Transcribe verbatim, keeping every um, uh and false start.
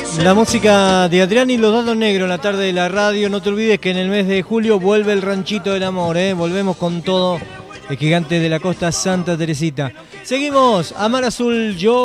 La música de Adrián y los Dados Negros en la tarde de la radio. No te olvides que en el mes de julio vuelve el Ranchito del Amor, ¿eh? Volvemos con todo el gigante de la costa, Santa Teresita. Seguimos, Amar Azul, yo